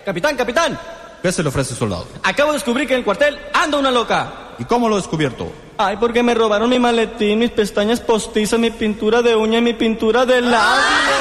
Capitán, capitán. ¿Qué se le ofrece, soldado? Acabo de descubrir que en el cuartel anda una loca. ¿Y cómo lo ha descubierto? Ay, porque me robaron mi maletín, mis pestañas postizas, mi pintura de uña y mi pintura de labios.